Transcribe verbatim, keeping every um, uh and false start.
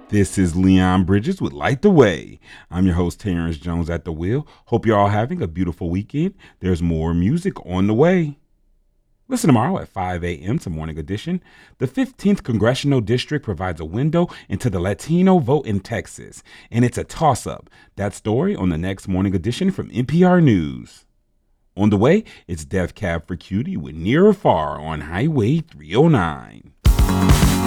This is Leon Bridges with Light the Way. I'm your host, Terrence Jones at the wheel. Hope you're all having a beautiful weekend. There's more music on the way. Listen tomorrow at five a.m. to Morning Edition. The fifteenth Congressional District provides a window into the Latino vote in Texas, and it's a toss-up. That story on the next Morning Edition from N P R News. On the way, it's Death Cab for Cutie with Near or Far on Highway three oh nine.